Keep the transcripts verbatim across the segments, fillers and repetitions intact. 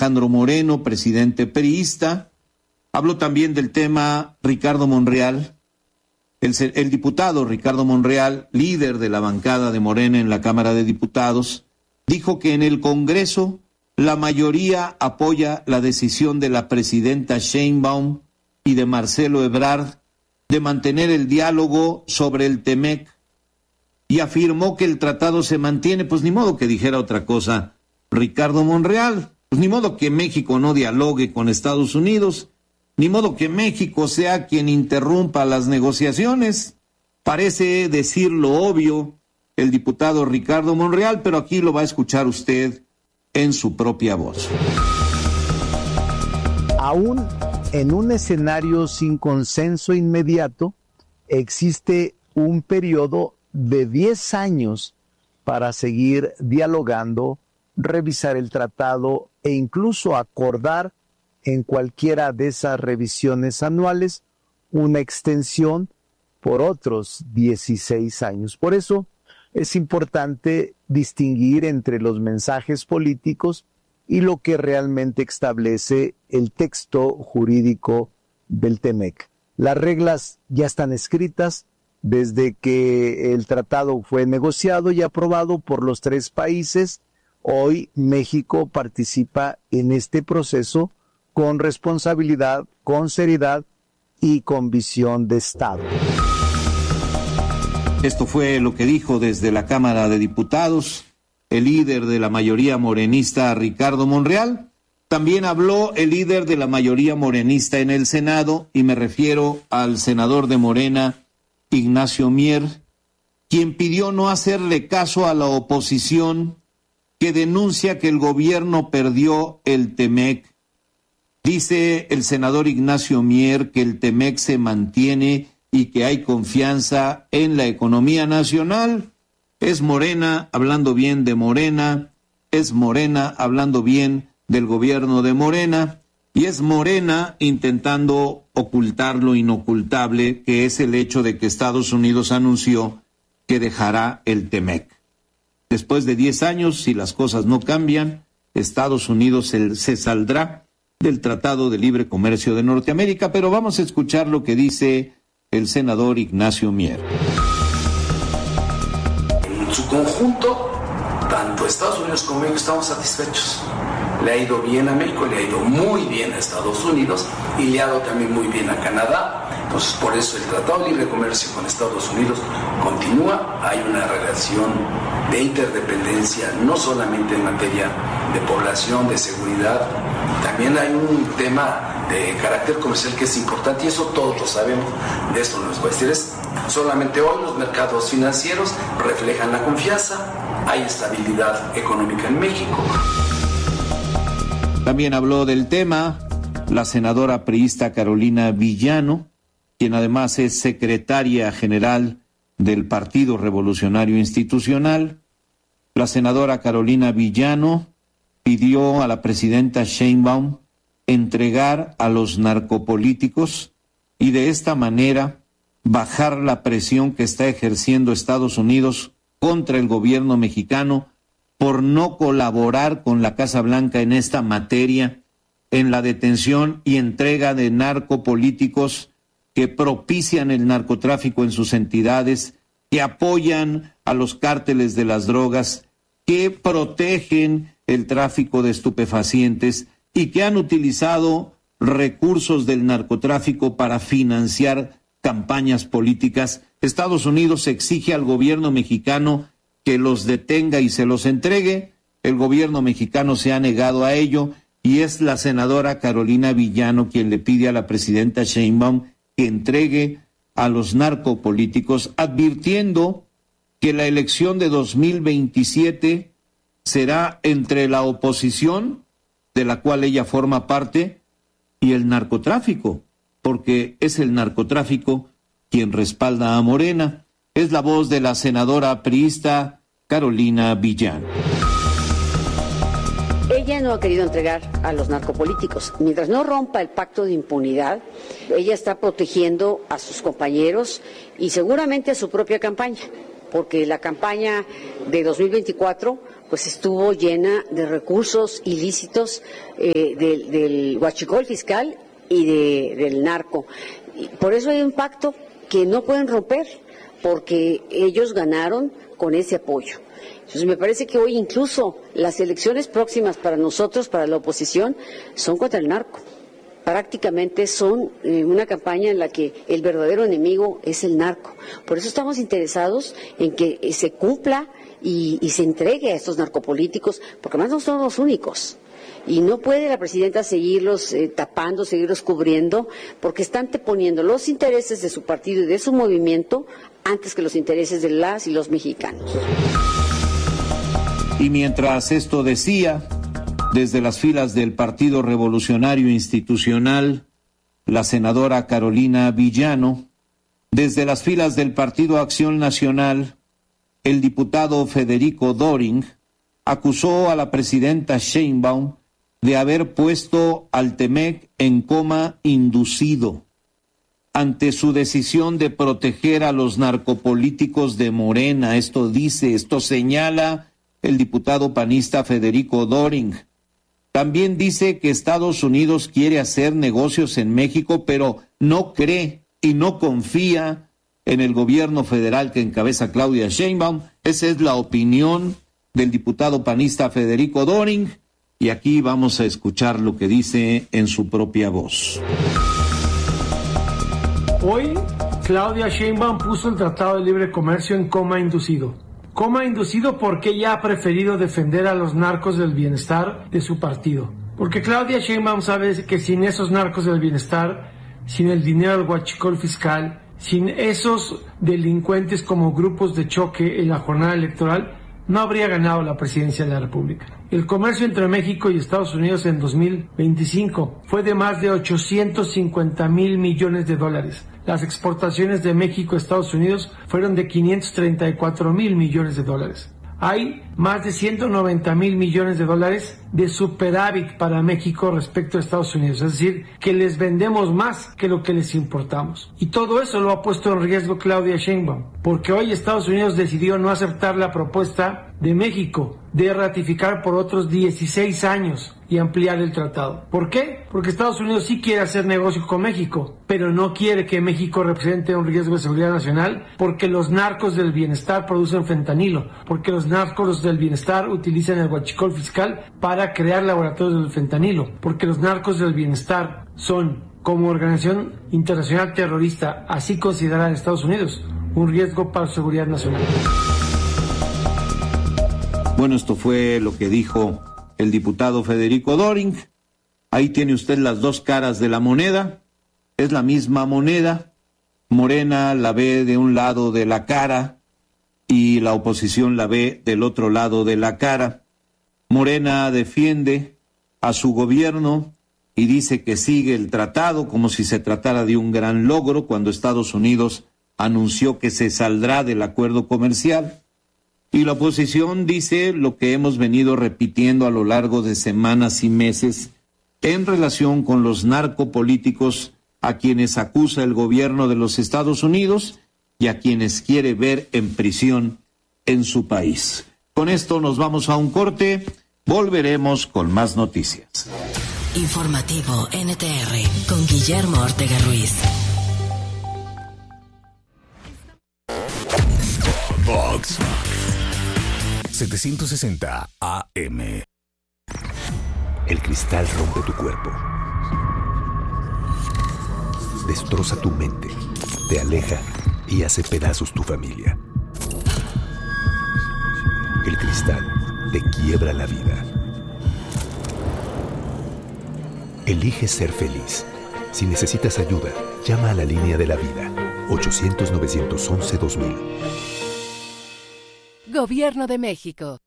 Alejandro Moreno, presidente priista. Habló también del tema Ricardo Monreal, el, el diputado Ricardo Monreal, líder de la bancada de Morena en la Cámara de Diputados, dijo que en el Congreso la mayoría apoya la decisión de la presidenta Sheinbaum y de Marcelo Ebrard de mantener el diálogo sobre el Temec, y afirmó que el tratado se mantiene. Pues ni modo que dijera otra cosa Ricardo Monreal, pues ni modo que México no dialogue con Estados Unidos, ni modo que México sea quien interrumpa las negociaciones. Parece decir lo obvio el diputado Ricardo Monreal, pero aquí lo va a escuchar usted en su propia voz. Aún en un escenario sin consenso inmediato, existe un periodo de diez años para seguir dialogando, revisar el tratado e incluso acordar en cualquiera de esas revisiones anuales una extensión por otros dieciséis años. Por eso es importante distinguir entre los mensajes políticos y lo que realmente establece el texto jurídico del Temec. Las reglas ya están escritas desde que el tratado fue negociado y aprobado por los tres países. Hoy México participa en este proceso con responsabilidad, con seriedad y con visión de Estado. Esto fue lo que dijo desde la Cámara de Diputados el líder de la mayoría morenista, Ricardo Monreal. También habló el líder de la mayoría morenista en el Senado, y me refiero al senador de Morena, Ignacio Mier, quien pidió no hacerle caso a la oposición que denuncia que el gobierno perdió el Temec. Dice el senador Ignacio Mier que el Temec se mantiene y que hay confianza en la economía nacional. Es Morena hablando bien de Morena, es Morena hablando bien del gobierno de Morena, y es Morena intentando ocultar lo inocultable, que es el hecho de que Estados Unidos anunció que dejará el Temec. Después de diez años, si las cosas no cambian, Estados Unidos se, se saldrá del Tratado de Libre Comercio de Norteamérica. Pero vamos a escuchar lo que dice el senador Ignacio Mier. En su conjunto, tanto Estados Unidos como México estamos satisfechos. Le ha ido bien a México, le ha ido muy bien a Estados Unidos y le ha ido también muy bien a Canadá. Entonces, por eso el Tratado de Libre Comercio con Estados Unidos continúa. Hay una relación de interdependencia, no solamente en materia de población, de seguridad, también hay un tema de carácter comercial que es importante, y eso todos lo sabemos. De eso no les voy a decir. Es solamente hoy los mercados financieros reflejan la confianza, hay estabilidad económica en México. También habló del tema la senadora priista Carolina Villano, quien además es secretaria general del Partido Revolucionario Institucional. La senadora Carolina Villano pidió a la presidenta Sheinbaum entregar a los narcopolíticos y de esta manera bajar la presión que está ejerciendo Estados Unidos contra el gobierno mexicano por no colaborar con la Casa Blanca en esta materia, en la detención y entrega de narcopolíticos que propician el narcotráfico en sus entidades, que apoyan a los cárteles de las drogas, que protegen el tráfico de estupefacientes y que han utilizado recursos del narcotráfico para financiar campañas políticas. Estados Unidos exige al gobierno mexicano que los detenga y se los entregue. El gobierno mexicano se ha negado a ello, y es la senadora Carolina Villano quien le pide a la presidenta Sheinbaum que entregue a los narcopolíticos, advirtiendo que la elección de dos mil veintisiete será entre la oposición, de la cual ella forma parte, y el narcotráfico, porque es el narcotráfico quien respalda a Morena. Es la voz de la senadora priista Carolina Villano. Ella no ha querido entregar a los narcopolíticos. Mientras no rompa el pacto de impunidad, ella está protegiendo a sus compañeros y seguramente a su propia campaña. porque la campaña de dos mil veinticuatro pues estuvo llena de recursos ilícitos eh, del, del huachicol fiscal y de, del narco. Y por eso hay un pacto que no pueden romper, porque ellos ganaron con ese apoyo. Entonces me parece que hoy incluso las elecciones próximas para nosotros, para la oposición, son contra el narco. Prácticamente son eh, una campaña en la que el verdadero enemigo es el narco. Por eso estamos interesados en que eh, se cumpla y, y se entregue a estos narcopolíticos, porque además no son los únicos. Y no puede la presidenta seguirlos eh, tapando, seguirlos cubriendo, porque están poniendo los intereses de su partido y de su movimiento antes que los intereses de las y los mexicanos. Y mientras esto decía, desde las filas del Partido Revolucionario Institucional, la senadora Carolina Villano, desde las filas del Partido Acción Nacional, el diputado Federico Doring acusó a la presidenta Sheinbaum de haber puesto al Temec en coma inducido ante su decisión de proteger a los narcopolíticos de Morena. Esto dice, esto señala el diputado panista Federico Doring. También dice que Estados Unidos quiere hacer negocios en México, pero no cree y no confía en el gobierno federal que encabeza Claudia Sheinbaum. Esa es la opinión del diputado panista Federico Doring, y aquí vamos a escuchar lo que dice en su propia voz. Hoy, Claudia Sheinbaum puso el Tratado de Libre Comercio en coma inducido. Coma inducido porque ella ha preferido defender a los narcos del bienestar de su partido. Porque Claudia Sheinbaum sabe que sin esos narcos del bienestar, sin el dinero del huachicol fiscal, sin esos delincuentes como grupos de choque en la jornada electoral, no habría ganado la presidencia de la República. El comercio entre México y Estados Unidos en dos mil veinticinco fue de más de ochocientos cincuenta mil millones de dólares. Las exportaciones de México a Estados Unidos fueron de quinientos treinta y cuatro mil millones de dólares. Hay más de ciento noventa mil millones de dólares de superávit para México respecto a Estados Unidos, es decir, que les vendemos más que lo que les importamos. Y todo eso lo ha puesto en riesgo Claudia Sheinbaum, porque hoy Estados Unidos decidió no aceptar la propuesta de México de ratificar por otros dieciséis años y ampliar el tratado. ¿Por qué? Porque Estados Unidos sí quiere hacer negocio con México, pero no quiere que México represente un riesgo de seguridad nacional, porque los narcos del bienestar producen fentanilo, porque los narcos del bienestar utilizan el huachicol fiscal para crear laboratorios del fentanilo, porque los narcos del bienestar son, como organización internacional terrorista, así considerada en Estados Unidos, un riesgo para su seguridad nacional. Bueno, esto fue lo que dijo el diputado Federico Doring. Ahí tiene usted las dos caras de la moneda. Es la misma moneda. Morena la ve de un lado de la cara y la oposición la ve del otro lado de la cara. Morena defiende a su gobierno y dice que sigue el tratado como si se tratara de un gran logro cuando Estados Unidos anunció que se saldrá del acuerdo comercial. Y la oposición dice lo que hemos venido repitiendo a lo largo de semanas y meses en relación con los narcopolíticos a quienes acusa el gobierno de los Estados Unidos y a quienes quiere ver en prisión en su país. Con esto nos vamos a un corte, volveremos con más noticias. Informativo N T R con Guillermo Ortega Ruiz. Vox setecientos sesenta A M. El cristal rompe tu cuerpo, destroza tu mente, te aleja y hace pedazos tu familia. El cristal te quiebra la vida. Elige ser feliz. Si necesitas ayuda, llama a la línea de la vida, ochocientos, novecientos once, dos mil. Gobierno de México.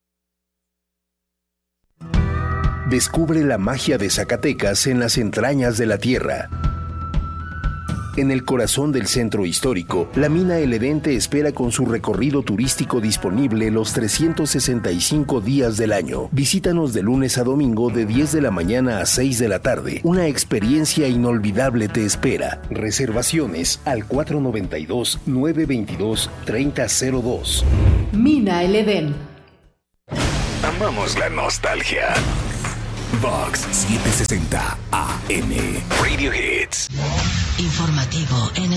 Descubre la magia de Zacatecas en las entrañas de la tierra. En el corazón del centro histórico, la mina El Edén te espera con su recorrido turístico disponible los trescientos sesenta y cinco días del año. Visítanos de lunes a domingo de diez de la mañana a seis de la tarde. Una experiencia inolvidable te espera. Reservaciones al cuatro noventa y dos, nueve veintidós, treinta cero dos. Mina El Edén. Amamos la nostalgia. Vox setecientos sesenta A M. Radio Hits. Informativo N